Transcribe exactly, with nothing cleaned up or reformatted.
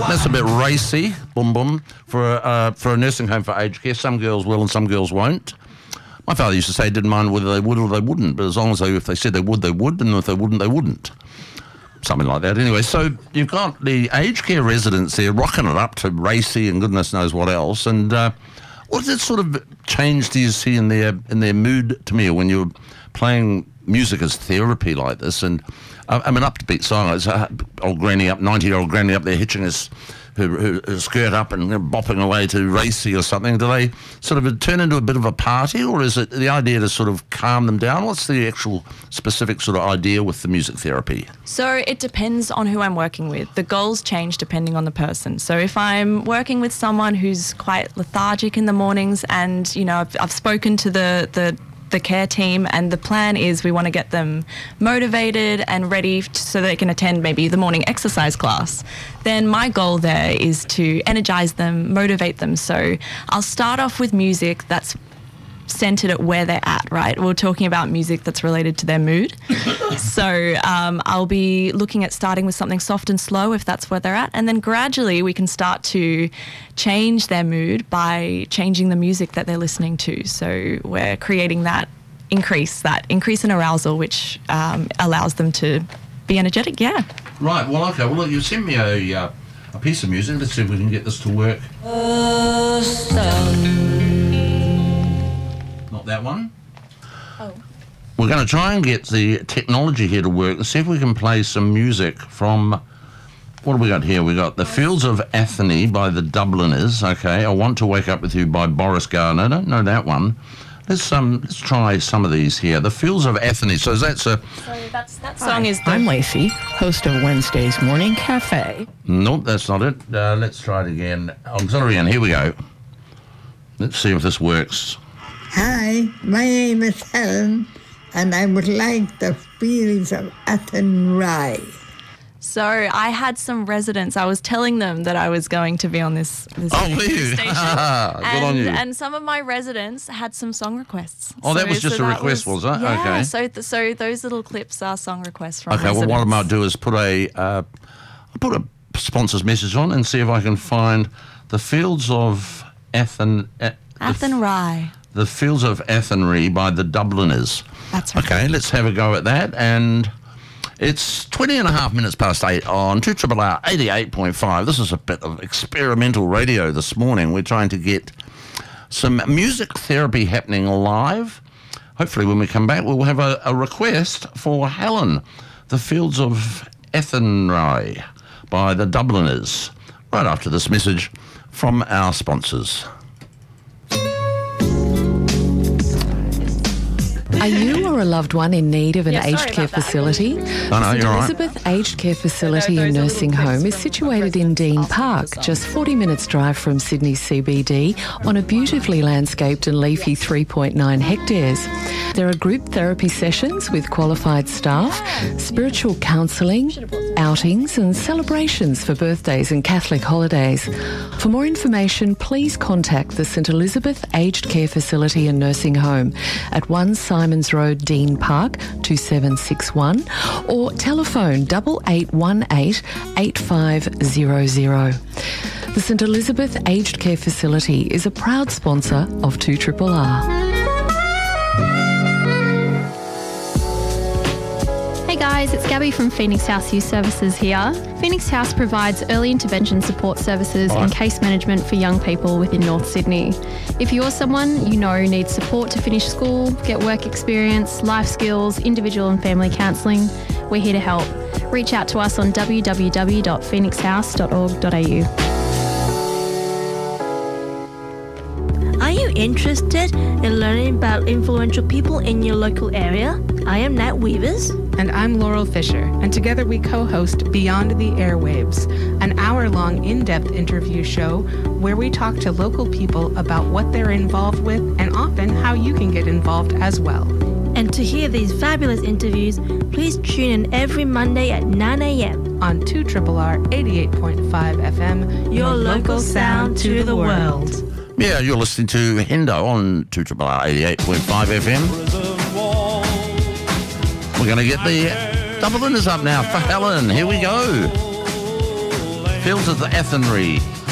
That's a bit racy, boom boom, for a, uh, for a nursing home for aged care. Some girls will and some girls won't. My father used to say he didn't mind whether they would or they wouldn't, but as long as they, if they said they would, they would, and if they wouldn't, they wouldn't. Something like that. Anyway, so you've got the aged care residents there rocking it up to racy and goodness knows what else. And uh, what does sort of change do you see in their in their mood, to me, when you're playing music as therapy like this? And uh, I mean, upbeat song, it's uh, old granny up, ninety-year-old granny up there hitching his her, her, her skirt up and bopping away to racy or something. Do they sort of turn into a bit of a party, or is it the idea to sort of calm them down? What's the actual specific sort of idea with the music therapy? So it depends on who I'm working with. The goals change depending on the person. So if I'm working with someone who's quite lethargic in the mornings, and you know I've, I've spoken to the the the care team, and the plan is we want to get them motivated and ready t- so they can attend maybe the morning exercise class, then my goal there is to energize them, motivate them. So I'll start off with music that's centered at where they're at, right? We're talking about music that's related to their mood. So um, I'll be looking at starting with something soft and slow if that's where they're at, and then gradually we can start to change their mood by changing the music that they're listening to. So we're creating that increase, that increase in arousal, which um, allows them to be energetic, yeah. Right, well, okay, well, look, you sent me a, uh, a piece of music. Let's see if we can get this to work. Oh, that one. Oh. We're going to try and get the technology here to work and see if we can play some music from, what have we got here? We got The Fields of Athenry by the Dubliners. Okay, I Want to Wake Up With You by Boris Gardner. I don't know that one. Let's um let's try some of these here. The Fields of Athenry. So that's a... So that's, that song is... The... I'm Lacey, host of Wednesday's Morning Cafe. Nope, that's not it. Uh, let's try it again. Auxiliary, and here we go. Let's see if this works. Hi, my name is Helen, and I would like The Fields of Athenry. So I had some residents, I was telling them that I was going to be on this, this oh, station. Good and, on you. And some of my residents had some song requests. Oh, so, that was just so a request, was, was it? Yeah, okay. so, th- so those little clips are song requests from okay, residents. well, what I might do is put a, uh, put a sponsor's message on and see if I can find The Fields of Athen... Uh, Athenry. The Fields of Athenry by the Dubliners. That's right. Okay, let's have a go at that. And it's twenty and a half minutes past eight on two R R R eighty-eight point five. This is a bit of experimental radio this morning. We're trying to get some music therapy happening live. Hopefully when we come back, we'll have a, a request for Helen, The Fields of Athenry by the Dubliners, right after this message from our sponsors. Are you or a loved one in need of an yeah, aged care facility? No, no, Saint you're Elizabeth right. Aged Care Facility and Nursing Home is situated in Dean Park, just forty minutes drive from Sydney C B D, on a beautifully landscaped and leafy three point nine hectares. There are group therapy sessions with qualified staff, spiritual counselling, outings and celebrations for birthdays and Catholic holidays. For more information, please contact the Saint Elizabeth Aged Care Facility and Nursing Home at one Simons Road, Dean Park, two seven six one, or telephone double eight one eight eight five zero zero. The Saint Elizabeth Aged Care Facility is a proud sponsor of two R R R. Hey guys, it's Gabby from Phoenix House Youth Services here. Phoenix House provides early intervention support services and case management for young people within North Sydney. If you're someone you know needs support to finish school, get work experience, life skills, individual and family counselling, we're here to help. Reach out to us on w w w dot phoenix house dot org dot a u. Are you interested in learning about influential people in your local area? I am Nat Weavers. And I'm Laurel Fisher, and together we co-host Beyond the Airwaves, an hour-long in-depth interview show where we talk to local people about what they're involved with and often how you can get involved as well. And to hear these fabulous interviews, please tune in every Monday at nine a.m. on two R R R eighty-eight point five F M, your, your local sound to the world. Yeah, you're listening to Hendo on two R R R eighty-eight point five F M. We're going to get the Dubliners up now for Helen. Here we go. Fields of the Athenry.